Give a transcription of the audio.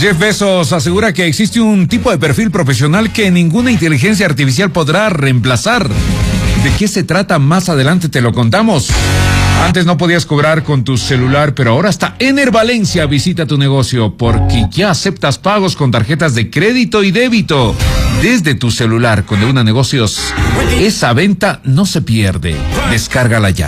Jeff Bezos asegura que existe un tipo de perfil profesional que ninguna inteligencia artificial podrá reemplazar. ¿De qué se trata? Más adelante te lo contamos. Antes no podías cobrar con tu celular, pero ahora hasta Ener Valencia visita tu negocio porque ya aceptas pagos con tarjetas de crédito y débito desde tu celular. Con De Una Negocios, esa venta no se pierde. Descárgala ya.